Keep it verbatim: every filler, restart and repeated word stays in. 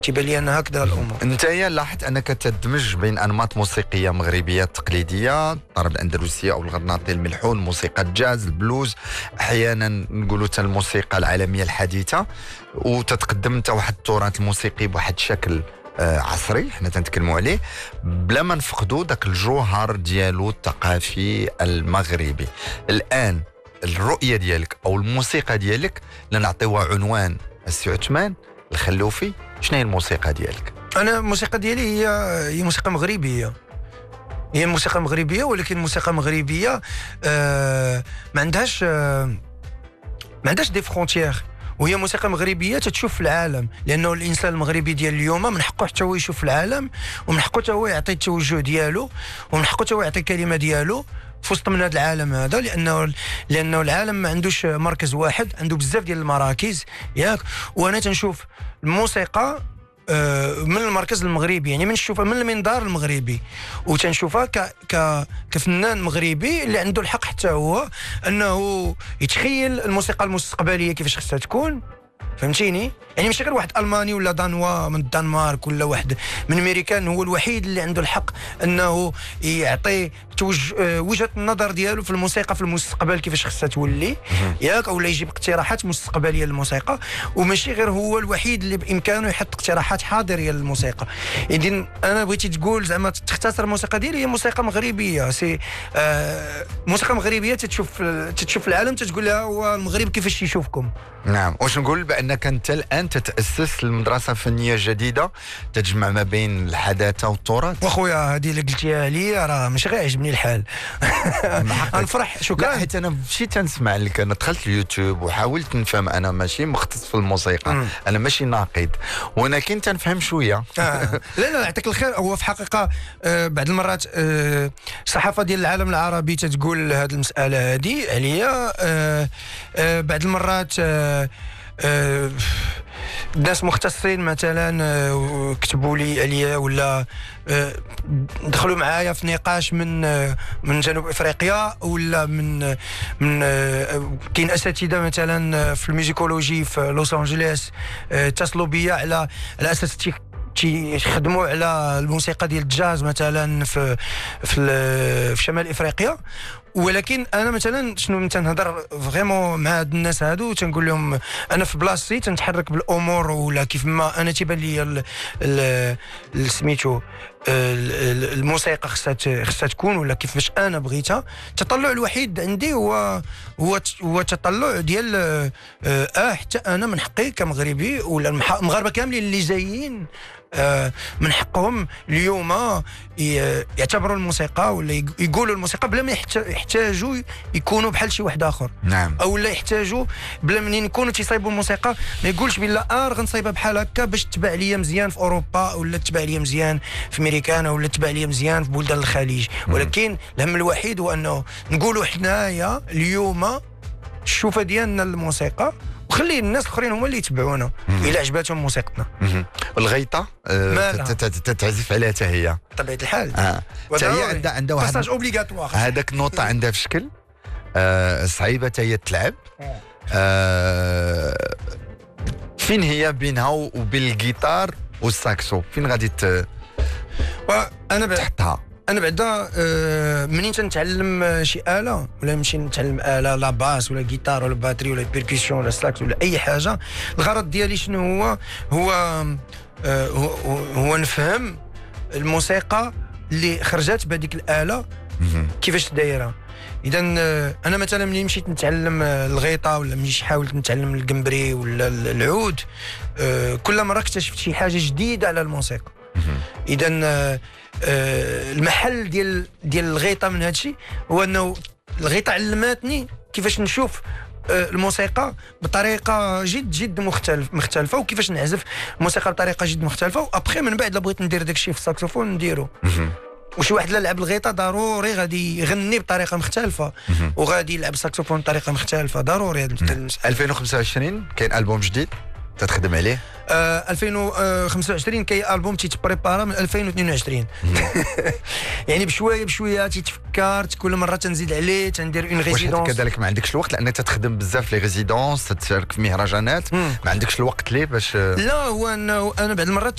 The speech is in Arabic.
تيبان لي انا هكذا الامور. انت لاحظت انك تدمج بين انماط موسيقيه مغربيه تقليديه، الطرب الاندلسيه او الغرناطي الملحون، موسيقى الجاز، البلوز، احيانا نقولوا حتى الموسيقى العالميه الحديثه، وتتقدم انت واحد التراث الموسيقي بواحد الشكل آه عصري حنا تنتكلموا عليه بلا ما نفقدوا ذاك الجوهر ديالو الثقافي المغربي. الان الرؤيه ديالك او الموسيقى ديالك لنعطيوها عنوان السي عثمان الخلوفي، شنو هي الموسيقى ديالك؟ انا الموسيقى ديالي هي هي موسيقى مغربيه، هي موسيقى مغربيه، ولكن موسيقى مغربيه آه ما عندهاش آه ما عندهاش دي فرونتيير، وهي موسيقى مغربيه تتشوف في العالم، لانه الانسان المغربي ديال اليوم من حقه حتى هو يشوف في العالم، ومن حقه حتى هو يعطي التوجه ديالو، ومن حقه حتى هو يعطي الكلمه ديالو في وسط من هذا العالم هذا، لانه لانه العالم ما عندوش مركز واحد، عنده بزاف ديال المراكز ياك. وانا تنشوف الموسيقى من المركز المغربي، يعني من نشوفها من المنظار المغربي، وتنشوفها ك ك كفنان مغربي اللي عنده الحق حتى هو انه يتخيل الموسيقى المستقبليه كيفاش خصها تكون، فهمتيني؟ يعني ماشي غير واحد الماني ولا دانوا من الدنمارك ولا واحد من امريكان هو الوحيد اللي عنده الحق انه يعطي توج... وجهه النظر ديالو في الموسيقى في المستقبل كيفاش خصها تولي ياك، او لا يجيب اقتراحات مستقبليه للموسيقى، وماشي غير هو الوحيد اللي بامكانه يحط اقتراحات حاضريه للموسيقى. اذن انا بغيتي تقول زعما تختصر الموسيقى ديالي هي موسيقى مغربيه، سي آه موسيقى مغربيه تتشوف تتشوف العالم، تتقول لها هو المغرب كيفاش يشوفكم. نعم. واش نقول بانك انت الان تتاسس المدرسه فنيه جديده تجمع ما بين الحداثه والتراث؟ واخويا هذه اللي قلتيها لي راه ماشي غير عجبني الحال. نفرح شكرا. حيت انا مشيت تنسمع لك، انا دخلت اليوتيوب وحاولت نفهم، انا ماشي مختص في الموسيقى، م. انا ماشي ناقد، ولكن تنفهم شويه. آه. لا لا يعطيك الخير. هو في حقيقه آه بعض المرات آه الصحافه ديال العالم العربي تتقول هذه المساله هذه عليا، آه آه بعض المرات آه آه ناس مختصين مثلا آه كتبوا لي عليا ولا آه دخلوا معايا في نقاش من آه من جنوب افريقيا، ولا من من آه كاين اساتذه مثلا في الميوزيكولوجي في لوس انجلوس آه اتصلوا بيا على على اساس تيخدموا على الموسيقى ديال الجاز مثلا في في, في شمال افريقيا. ولكن انا مثلا شنو تنهضر فريمون مع هاد الناس هادو، تنقول لهم انا في بلاصتي تنتحرك بالامور، ولا كيف ما انا تيبان لي سميتو الموسيقى خصها خصها تكون ولا كيفاش انا بغيتها. التطلع الوحيد عندي هو هو هو التطلع ديال اه حتى انا من حقي كمغربي ولا المغاربه كاملين اللي جايين آه من حقهم اليوم يعتبروا الموسيقى ولا يقولوا الموسيقى بلا ما يحتاجوا يكونوا بحال شي واحد اخر. نعم. او لا يحتاجوا بلا منين يكونوا تيصايبوا الموسيقى ما يقولش بلا اه غنصايبها بحال هكا باش تباع ليا مزيان في اوروبا، ولا تباع ليا مزيان في امريكان، ولا تباع ليا مزيان في بلدان الخليج. ولكن الهم الوحيد هو انه نقولوا حنايا اليوم الشوفه ديالنا للموسيقى، وخلي الناس الاخرين هما اللي يتبعونا الى عجباتهم موسيقتنا. الغيطه تتعزف عليها حتى هي بطبيعه الحال. اه حتى هي عندها عندها واحد باساج اوبليغاتوار. هذاك النوطه عندها في شكل آه صعيبه حتى هي تلعب. آه فين هي بينها وبين الجيتار والساكسو؟ فين غادي ت وانا تحطها؟ انا بعدا آه منين تنتعلم شي اله ولا نمشي نتعلم اله لا باس ولا جيتار ولا باتري ولا بيركسيون ولا ساكس ولا اي حاجه، الغرض ديالي شنو هو؟ هو آه هو, هو نفهم الموسيقى اللي خرجت بهذيك الاله كيفاش دايره. اذا انا مثلا ملي مشيت نتعلم الغيطه ولا ملي حاولت نتعلم القمبري ولا العود، آه كل مره اكتشفت شي حاجه جديده على الموسيقى. اذا آه المحل ديال ديال الغيطه من هذا الشيء هو انه الغيطه علمتني كيفاش نشوف الموسيقى بطريقه جد جد مختلف مختلفه وكيفاش نعزف الموسيقى بطريقه جد مختلفه. وابخي من بعد بغيت ندير داك الشيء في الساكسوفون نديرو. وشي واحد لا لعب الغيطه ضروري غادي يغني بطريقه مختلفه وغادي يلعب الساكسوفون بطريقه مختلفه ضروري. ألفين وخمسة وعشرين كاين البوم جديد تتخدم عليه؟ آه ألفين وخمسة وعشرين كاين البوم تيتبريبارا من ألفين واثنين وعشرين. يعني بشويه بشويه تيتفكر، كل مره تنزيد عليه، تندير اون ريزيدونس. واش كذلك ما عندكش الوقت لان تتخدم بزاف لي ريزيدونس، تشارك في مهرجانات، ما عندكش الوقت ليه باش؟ لا هو انه انا بعض المرات